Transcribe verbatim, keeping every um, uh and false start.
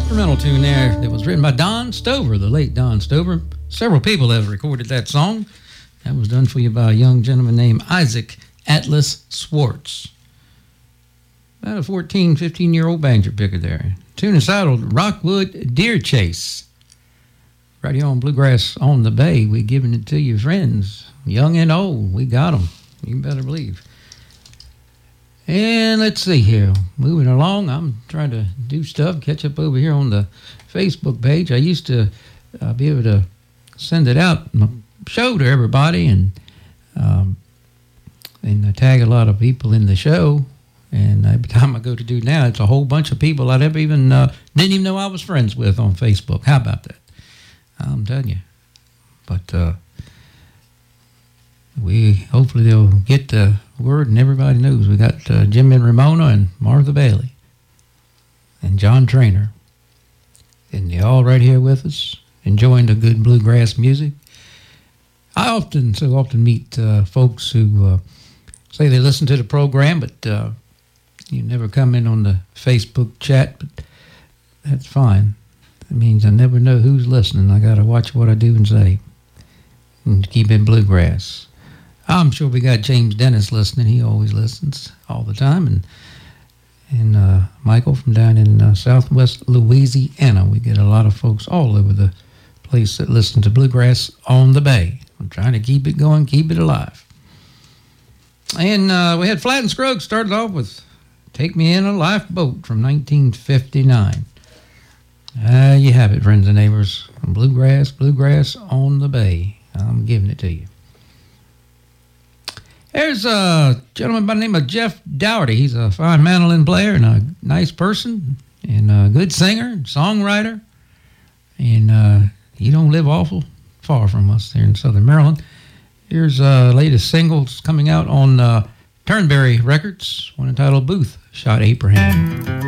Instrumental tune there that was written by Don Stover, the late Don Stover. Several people have recorded that song. That was done for you by a young gentleman named Isaac Atlas Swartz. About a fourteen, fifteen-year-old banjo picker there. Tune is titled Rockwood Deer Chase. Right here on Bluegrass on the Bay, we giving it to you, friends. Young and old, we got them. You better believe. And let's see here. Moving along, I'm trying to do stuff, catch up over here on the Facebook page. I used to uh, be able to send it out, my show to everybody, and um, and I tag a lot of people in the show. And every time I go to do now, it's a whole bunch of people I never even uh, didn't even know I was friends with on Facebook. How about that? I'm telling you. But uh, we hopefully they'll get the word and everybody knows. We got uh, Jim and Ramona and Martha Bailey and John Trainer. And they're all right here with us, enjoying the good bluegrass music. I often, so often meet uh, folks who uh, say they listen to the program, but uh, you never come in on the Facebook chat, but that's fine. It means I never know who's listening. I got to watch what I do and say and keep in bluegrass. I'm sure we got James Dennis listening. He always listens all the time. And and uh, Michael from down in uh, southwest Louisiana. We get a lot of folks all over the place that listen to Bluegrass on the Bay. I'm trying to keep it going, keep it alive. And uh, we had Flatt and Scruggs started off with Take Me in a Lifeboat from nineteen fifty-nine. Ah, uh, you have it, friends and neighbors. Bluegrass, Bluegrass on the Bay. I'm giving it to you. There's a gentleman by the name of Jeff Dougherty. He's a fine mandolin player and a nice person and a good singer, songwriter. And uh, he don't live awful far from us here in Southern Maryland. Here's uh, latest singles coming out on uh, Turnberry Records, one entitled Booth Shot Abraham.